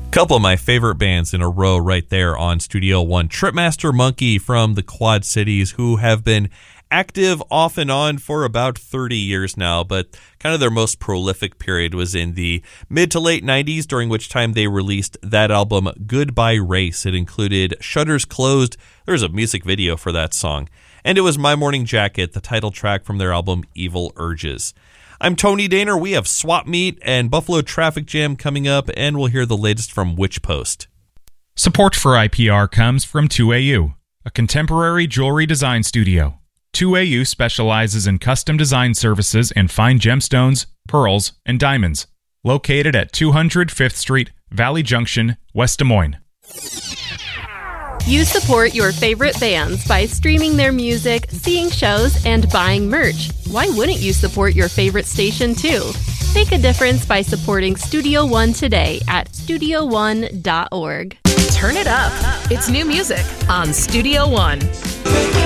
Couple of my favorite bands in a row right there on Studio One. Tripmaster Monkey from the Quad Cities, who have been active off and on for about 30 years now, but kind of their most prolific period was in the mid to late 90s, during which time they released that album Goodbye Race. It included Shutters Closed. There's a music video for that song. And it was My Morning Jacket, the title track from their album Evil Urges. I'm Tony Daner. We have Swap Meet and Buffalo Traffic Jam coming up, and we'll hear the latest from Witch Post. Support for IPR comes from 2AU, a contemporary jewelry design studio. 2AU specializes in custom design services in fine gemstones, pearls, and diamonds. Located at 200 5th Street, Valley Junction, West Des Moines. You support your favorite bands by streaming their music, seeing shows, and buying merch. Why wouldn't you support your favorite station too? Make a difference by supporting Studio One today at studioone.org. Turn it up. It's new music on Studio One.